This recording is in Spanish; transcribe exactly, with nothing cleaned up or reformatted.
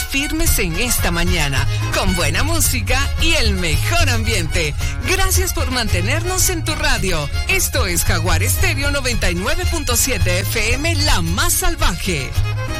firmes en esta mañana, con buena música y el mejor ambiente. Gracias por mantenernos en tu radio. Esto es Jaguar Estéreo noventa y nueve punto siete F M, la más salvaje.